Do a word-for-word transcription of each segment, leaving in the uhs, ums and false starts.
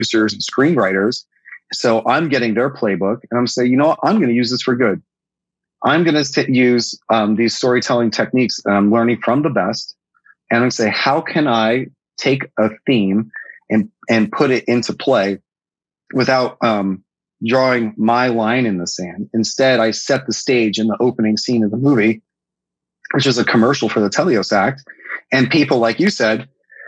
producers and screenwriters. So I'm getting their playbook and I'm saying, you know what? I'm going to use this for good. I'm going to use um, these storytelling techniques that I'm learning from the best. And I'm going to say, how can I take a theme and, and put it into play without um, drawing my line in the sand? Instead, I set the stage in the opening scene of the movie, which is a commercial for the Teleos Act. And people, like you said,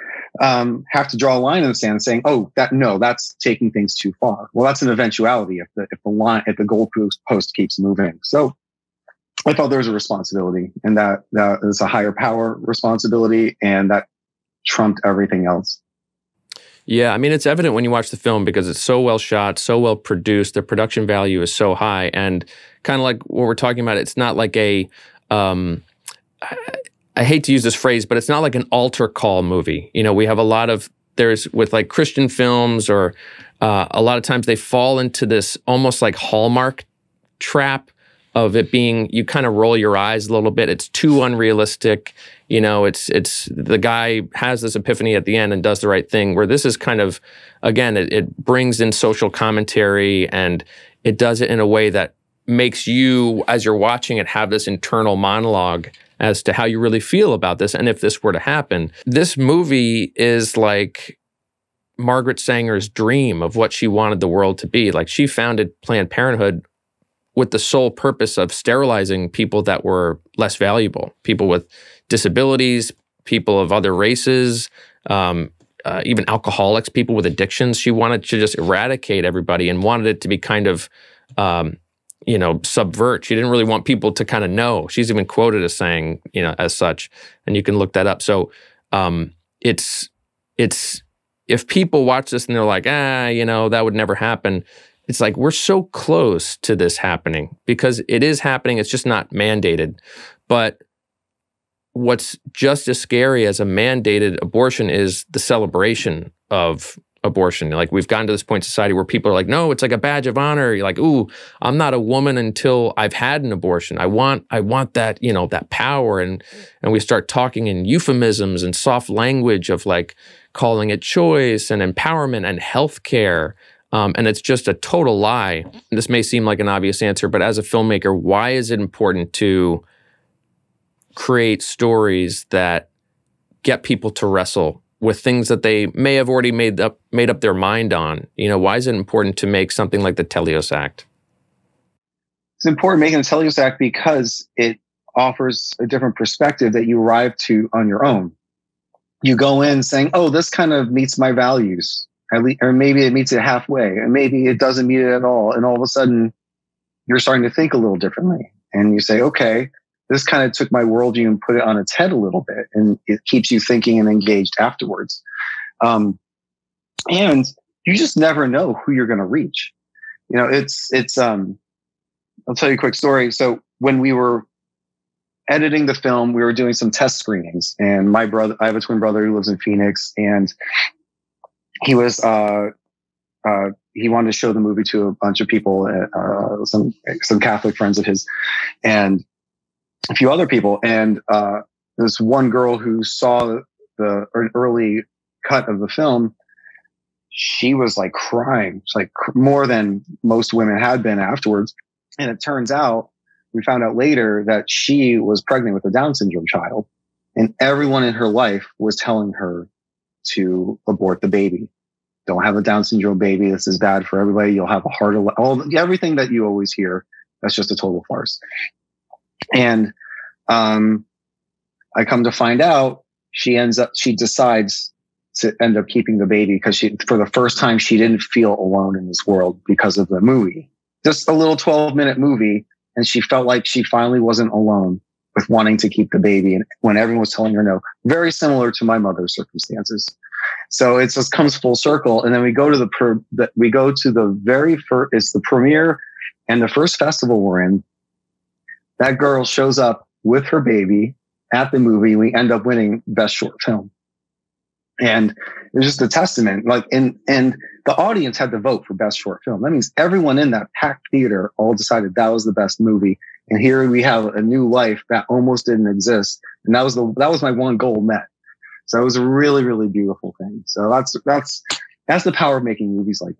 um, have to draw a line in the sand saying, oh, that no, that's taking things too far. Well, that's an eventuality if the, if the line, if the goalpost post keeps moving. So I thought there was a responsibility, and that, that is a higher power responsibility, and that trumped everything else. Yeah, I mean, it's evident when you watch the film because it's so well shot, so well produced. The production value is so high, and kind of like what we're talking about, it's not like a, um, I, I hate to use this phrase, but it's not like an altar call movie. You know, we have a lot of, there's with like Christian films or uh, a lot of times they fall into this almost like Hallmark trap of it being, you kind of roll your eyes a little bit. It's too unrealistic. You know, it's it's the guy has this epiphany at the end and does the right thing, where this is kind of, again, it, it brings in social commentary and it does it in a way that makes you, as you're watching it, have this internal monologue as to how you really feel about this and if this were to happen. This movie is like Margaret Sanger's dream of what she wanted the world to be. Like, she founded Planned Parenthood with the sole purpose of sterilizing people that were less valuable, people with disabilities, people of other races, um, uh, even alcoholics, people with addictions. She wanted to just eradicate everybody and wanted it to be kind of, um, you know, subvert. She didn't really want people to kind of know. She's even quoted as saying, you know, as such, and you can look that up. So um, it's, it's, if people watch this and they're like, ah, you know, that would never happen. It's like, we're so close to this happening because it is happening. It's just not mandated. But what's just as scary as a mandated abortion is the celebration of abortion. Like, we've gotten to this point in society where people are like, no, it's like a badge of honor. You're like, ooh, I'm not a woman until I've had an abortion. I want, I want that, you know, that power. And, and we start talking in euphemisms and soft language of like calling it choice and empowerment and healthcare. Um, and it's just a total lie. This may seem like an obvious answer, but as a filmmaker, why is it important to create stories that get people to wrestle with things that they may have already made up made up their mind on? You know, why is it important to make something like the Teleos Act? It's important making the Teleos Act because it offers a different perspective that you arrive to on your own. You go in saying, oh, this kind of meets my values. At least, or maybe it meets it halfway, and maybe it doesn't meet it at all. And all of a sudden, you're starting to think a little differently. And you say, okay, this kind of took my worldview and put it on its head a little bit. And it keeps you thinking and engaged afterwards. Um, and you just never know who you're going to reach. You know, it's, it's, um, I'll tell you a quick story. So when we were editing the film, we were doing some test screenings, and my brother, I have a twin brother who lives in Phoenix, and he was, uh, uh, he wanted to show the movie to a bunch of people, uh, some, some Catholic friends of his and a few other people. And, uh, this one girl who saw the early cut of the film, she was like crying. It's like more than most women had been afterwards. And it turns out, we found out later that she was pregnant with a Down syndrome child, and everyone in her life was telling her to abort the baby. Don't have a Down syndrome baby. This is bad for everybody. You'll have a heart, all everything that you always hear. That's just a total farce. And um, I come to find out, she ends up, she decides to end up keeping the baby because she, for the first time, she didn't feel alone in this world because of the movie. Just a little twelve minute movie, and she felt like she finally wasn't alone with wanting to keep the baby, and when everyone was telling her no. Very similar to my mother's circumstances. So it just comes full circle. And then we go to the, per, the we go to the very first, it's the premiere and the first festival we're in. That girl shows up with her baby at the movie. We end up winning Best Short Film. And it's just a testament, like, and, and the audience had to vote for Best Short Film. That means everyone in that packed theater all decided that was the best movie. And here we have a new life that almost didn't exist. And that was the, that was my one goal met. So it was a really, really beautiful thing. So that's, that's, That's the power of making movies like